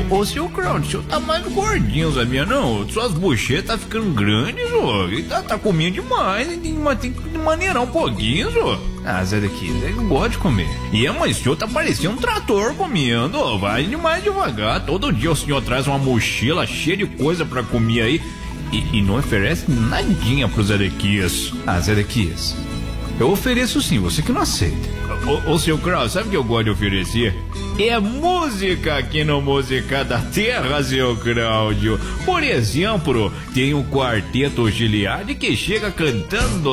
Ô, seu Claudio, o senhor tá mais gordinho, sabia não? Suas bochechas tá ficando grandes, ô. E tá comendo demais, tem que maneirar um pouquinho, ô. Ah, Zé daqui, Zé não gosta de comer. Mas o senhor tá parecendo um trator comendo, ó. Vai mais devagar. Todo dia o senhor traz uma mochila cheia de coisa pra comer aí e não oferece nadinha pro Zé Dequias. Ah, Zé Dequias, eu ofereço sim, você que não aceita. Ô, seu Cláudio, sabe o que eu gosto de oferecer? É música aqui no Música da Terra, seu Cláudio. Por exemplo, tem um quarteto Giliardi que chega cantando